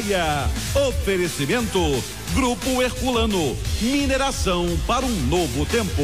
Tatiaia. Oferecimento Grupo Herculano, mineração para um novo tempo.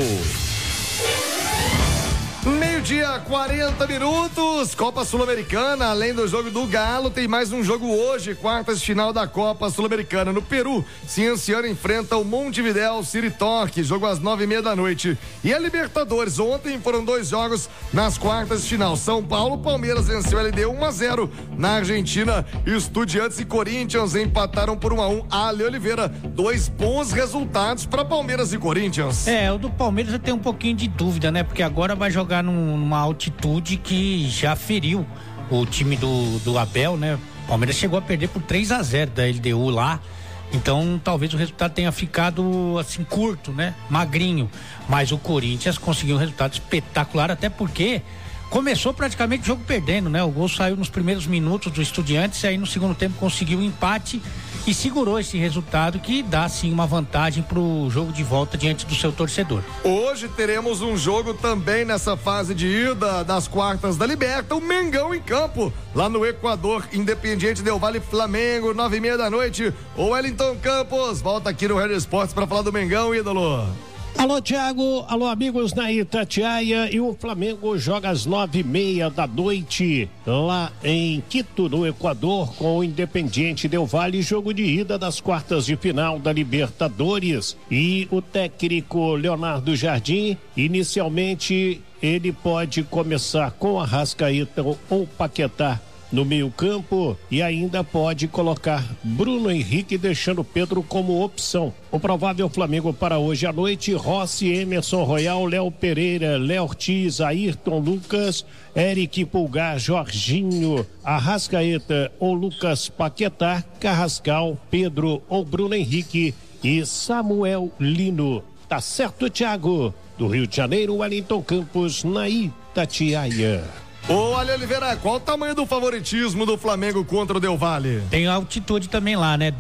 12:40, Copa Sul-Americana. Além do jogo do Galo, tem mais um jogo hoje, quartas de final da Copa Sul-Americana. No Peru, Cienciano enfrenta o Montevidéu City Torque, jogo às 9:30 da noite. E a Libertadores, ontem foram 2 jogos nas quartas de final. São Paulo, Palmeiras venceu a LDU 1-0. Na Argentina, Estudiantes e Corinthians empataram por 1-1. Ale Oliveira, 2 bons resultados para Palmeiras e Corinthians. O do Palmeiras eu tenho um pouquinho de dúvida, né? Porque agora vai jogar numa altitude que já feriu o time do Abel, né? O Palmeiras chegou a perder por 3-0 da LDU lá. Então, talvez o resultado tenha ficado assim curto, né? Magrinho. Mas o Corinthians conseguiu um resultado espetacular, até porque começou praticamente o jogo perdendo, né? O gol saiu nos primeiros minutos do Estudiantes, e aí no segundo tempo conseguiu um empate e segurou esse resultado, que dá sim uma vantagem pro jogo de volta diante do seu torcedor. Hoje teremos um jogo também nessa fase de ida das quartas da Liberta, o Mengão em campo, lá no Equador, Independiente Del Valle Flamengo, 9:30 da noite. O Wellington Campos volta aqui no Rádio Esportes para falar do Mengão, ídolo. Alô, Thiago, alô, amigos da Itatiaia, e o Flamengo joga às 9:30 da noite lá em Quito, no Equador, com o Independiente Del Valle, jogo de ida das quartas de final da Libertadores. E o técnico Leonardo Jardim, inicialmente ele pode começar com Arrascaeta ou Paquetá no meio-campo, e ainda pode colocar Bruno Henrique, deixando Pedro como opção. O provável Flamengo para hoje à noite: Rossi, Emerson Royal, Léo Pereira, Léo Ortiz, Ayrton Lucas, Eric Pulgar, Jorginho, Arrascaeta ou Lucas Paquetá, Carrascal, Pedro ou Bruno Henrique e Samuel Lino. Tá certo, Thiago? Do Rio de Janeiro, Wellington Campos, na Itatiaia. Ô, Ale Oliveira, qual o tamanho do favoritismo do Flamengo contra o Del Valle? Tem altitude também lá, né?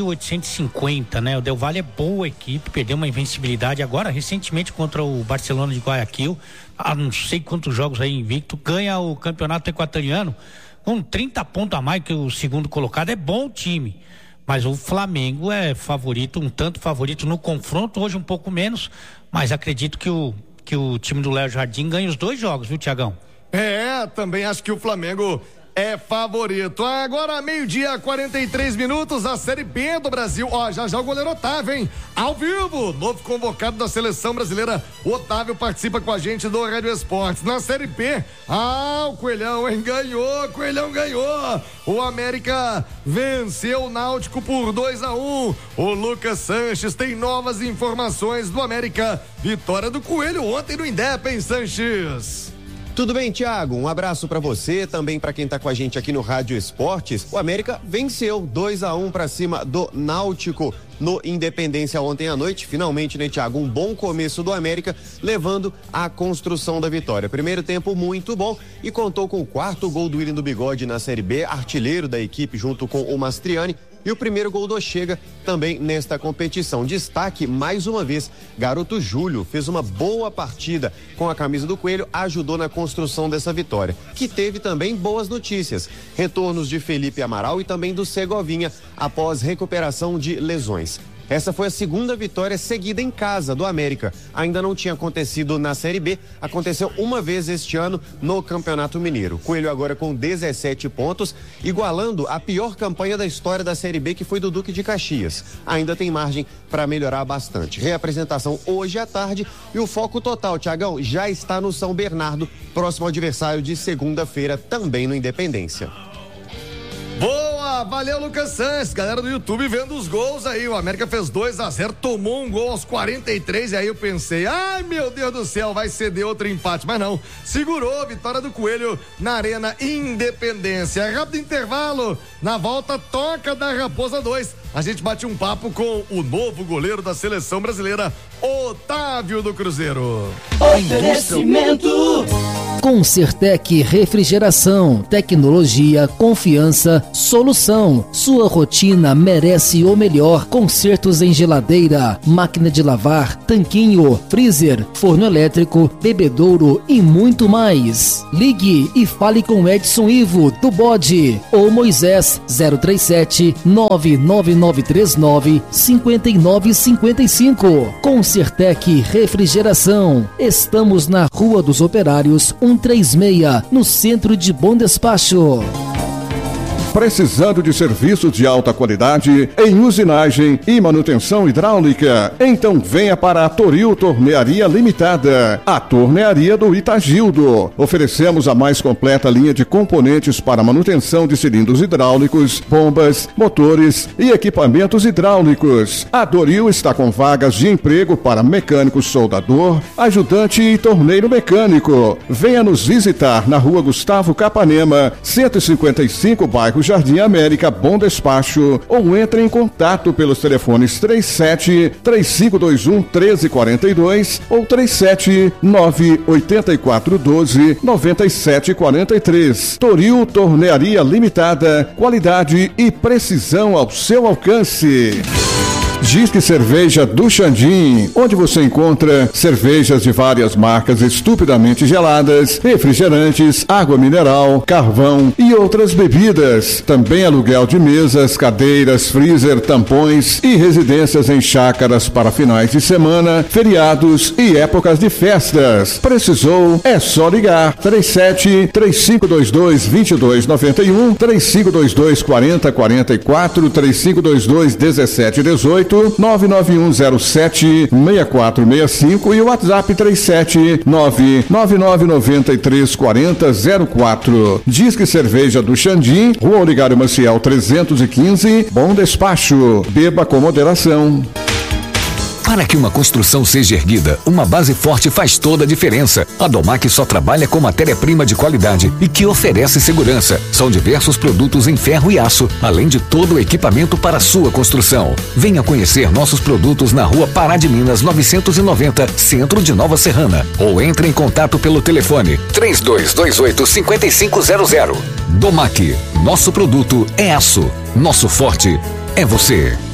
2.850, né? O Del Valle é boa equipe, perdeu uma invencibilidade agora recentemente contra o Barcelona de Guayaquil, não sei quantos jogos aí invicto, ganha o campeonato equatoriano com 30 pontos a mais que o segundo colocado. É bom o time, mas o Flamengo é favorito, um tanto favorito no confronto, hoje um pouco menos, mas acredito que o time do Léo Jardim ganha os 2 jogos, viu, Tiagão? Também acho que o Flamengo é favorito. Agora, 12:43, a Série B do Brasil. Já o goleiro Otávio, hein? Ao vivo, novo convocado da seleção brasileira. O Otávio participa com a gente do Rádio Esportes. Na Série B, o Coelhão, hein? Coelhão ganhou. O América venceu o Náutico por 2-1. O Lucas Sanches tem novas informações do América. Vitória do Coelho ontem no Indep, hein, Sanches? Tudo bem, Thiago? Um abraço para você, também para quem tá com a gente aqui no Rádio Esportes. O América venceu 2-1 para cima do Náutico no Independência ontem à noite. Finalmente, né, Thiago? Um bom começo do América, levando à construção da vitória. Primeiro tempo muito bom e contou com o 4º gol do William do Bigode na Série B, artilheiro da equipe junto com o Mastriani. E o primeiro gol do Chega também nesta competição. Destaque, mais uma vez, garoto Júlio fez uma boa partida com a camisa do Coelho, ajudou na construção dessa vitória, que teve também boas notícias. Retornos de Felipe Amaral e também do Segovinha após recuperação de lesões. Essa foi a segunda vitória seguida em casa do América. Ainda não tinha acontecido na Série B, aconteceu uma vez este ano no Campeonato Mineiro. Coelho agora com 17 pontos, igualando a pior campanha da história da Série B, que foi do Duque de Caxias. Ainda tem margem para melhorar bastante. Reapresentação hoje à tarde e o foco total, Thiagão, já está no São Bernardo, próximo adversário de segunda-feira, também no Independência. Boa, valeu, Lucas Sanches. Galera do YouTube vendo os gols aí. O América fez 2-0, tomou um gol aos 43 e aí eu pensei, ai meu Deus do céu, vai ceder outro empate, mas não, segurou a vitória do Coelho na Arena Independência. Rápido intervalo, na volta toca da Raposa 2. A gente bate um papo com o novo goleiro da seleção brasileira, Otávio do Cruzeiro. Oferecimento Concertec Refrigeração, tecnologia, confiança, solução. Sua rotina merece o melhor. Consertos em geladeira, máquina de lavar, tanquinho, freezer, forno elétrico, bebedouro e muito mais. Ligue e fale com Edson Ivo do Bode ou Moisés 037 99939 5955. Concertec Refrigeração. Estamos na Rua dos Operários 136, no centro de Bom Despacho. Precisando de serviços de alta qualidade em usinagem e manutenção hidráulica? Então venha para a Toril Tornearia Limitada, a tornearia do Itagildo. Oferecemos a mais completa linha de componentes para manutenção de cilindros hidráulicos, bombas, motores e equipamentos hidráulicos. A Toril está com vagas de emprego para mecânico soldador, ajudante e torneiro mecânico. Venha nos visitar na Rua Gustavo Capanema, 155, bairro Jardim América, Bom Despacho, ou entre em contato pelos telefones 37-3521-1342 ou 37-98412-9743. Toril Tornearia Limitada, qualidade e precisão ao seu alcance. Disque Cerveja do Xandim, onde você encontra cervejas de várias marcas estupidamente geladas, refrigerantes, água mineral, carvão e outras bebidas. Também aluguel de mesas, cadeiras, freezer, tampões e residências em chácaras para finais de semana, feriados e épocas de festas. Precisou? É só ligar. 37-3522-2291, 3522-4044, 3522-1718, 99107-6465 e o WhatsApp 379-9993-4004. Disque Cerveja do Xandim, Rua Oligário Maciel 315, Bom Despacho. Beba com moderação. Para que uma construção seja erguida, uma base forte faz toda a diferença. A Domac só trabalha com matéria-prima de qualidade e que oferece segurança. São diversos produtos em ferro e aço, além de todo o equipamento para a sua construção. Venha conhecer nossos produtos na Rua Pará de Minas 990, Centro de Nova Serrana. Ou entre em contato pelo telefone 3228-5500. Domac, nosso produto é aço. Nosso forte é você.